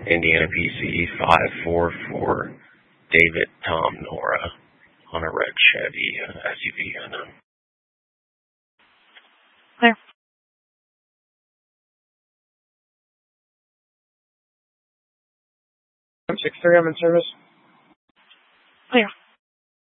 Indiana PC 544 David Tom Nora on a red Chevy SUV. Clear. 63, I'm in service. Clear.